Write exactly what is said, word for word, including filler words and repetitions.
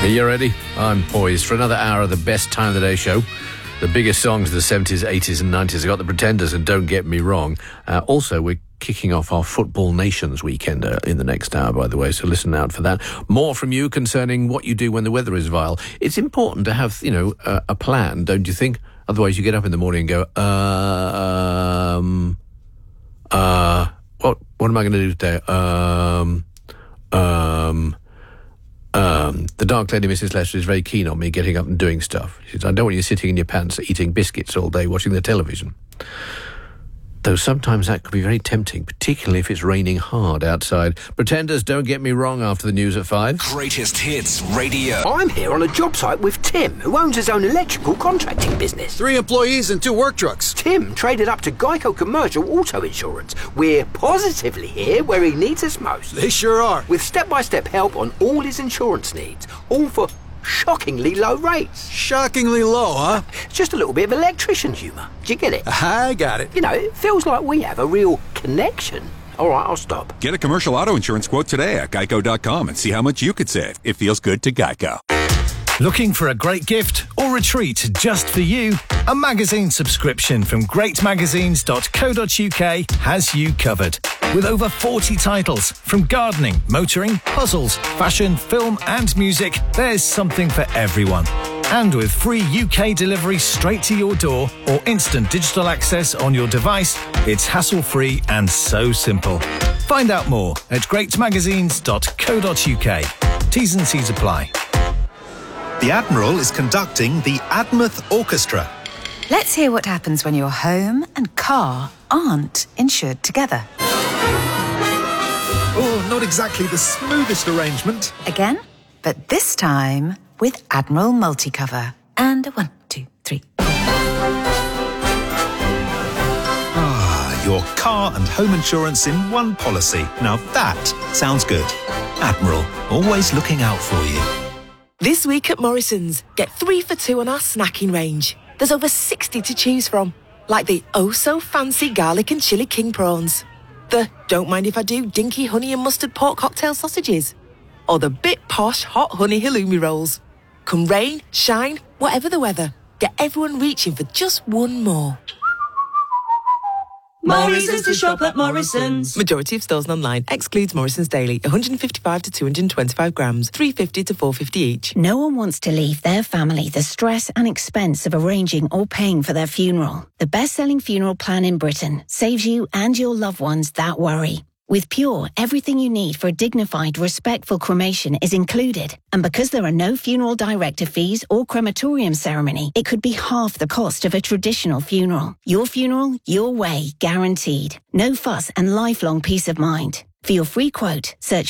Are you ready? I'm poised for another hour of the best time of the day show. The biggest songs of the seventies, eighties and nineties. I've got the Pretenders and Don't Get Me Wrong. Uh, also, we're kicking off our Football Nations weekend uh, in the next hour, by the way, so listen out for that. More from you concerning what you do when the weather is vile. It's important to have, you know, uh, a plan, don't you think? Otherwise, you get up in the morning and go, uh, um, uh, what, what am I going to do today? Um, um... Um, the Dark Lady, Missus Lester, is very keen on me getting up and doing stuff. She says, I don't want you sitting in your pants eating biscuits all day watching the television. Though sometimes that could be very tempting, particularly if it's raining hard outside. Pretenders, Don't Get Me Wrong after the news at five. Greatest Hits Radio. I'm here on a job site with Tim, who owns his own electrical contracting business. Three employees and two work trucks. Tim traded up to Geico Commercial Auto Insurance. We're positively here where he needs us most. They sure are. With step-by-step help on all his insurance needs, all for shockingly low rates. Shockingly low, huh? It's just a little bit of electrician humour. Do you get it? I got it. You know, it feels like we have a real connection. All right, I'll stop. Get a commercial auto insurance quote today at geico dot com and see how much you could save. It feels good to Geico. Looking for a great gift or a treat just for you? A magazine subscription from great magazines dot co dot uk has you covered. With over forty titles from gardening, motoring, puzzles, fashion, film and music, there's something for everyone. And with free U K delivery straight to your door or instant digital access on your device, it's hassle-free and so simple. Find out more at great magazines dot co dot uk. T's and C's apply. The Admiral is conducting the Admouth Orchestra. Let's hear what happens when your home and car aren't insured together. Oh, not exactly the smoothest arrangement. Again, but this time with Admiral Multicover. And a one, two, three. Ah, your car and home insurance in one policy. Now that sounds good. Admiral, always looking out for you. This week at Morrison's, get three for two on our snacking range. There's over sixty to choose from, like the oh-so-fancy garlic and chili king prawns, the don't mind if I do dinky honey and mustard pork cocktail sausages, or the bit posh hot honey halloumi rolls. Come rain, shine, whatever the weather, get everyone reaching for just one more. Morrison's to shop at Morrison's. Majority of stores and online. Excludes Morrison's Daily. one fifty-five to two twenty-five grams. three fifty to four fifty each. No one wants to leave their family the stress and expense of arranging or paying for their funeral. The best-selling funeral plan in Britain saves you and your loved ones that worry. With Pure, everything you need for a dignified, respectful cremation is included. And because there are no funeral director fees or crematorium ceremony, it could be half the cost of a traditional funeral. Your funeral, your way, guaranteed. No fuss and lifelong peace of mind. For your free quote, search